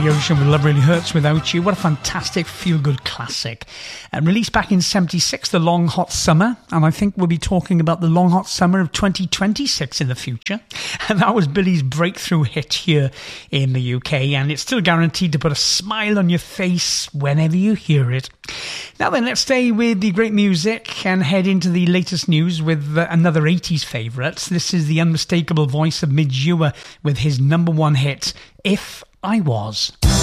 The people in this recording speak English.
the Ocean with Love Really Hurts Without You. What a fantastic feel-good classic. Released back in 76, The Long Hot Summer, and I think we'll be talking about the long hot summer of 2026 in the future. And that was Billy's breakthrough hit here in the UK, and it's still guaranteed to put a smile on your face whenever you hear it. Now then, let's stay with the great music and head into the latest news with another 80s favourite. This is the unmistakable voice of Midge Ure with his number one hit, If I Was.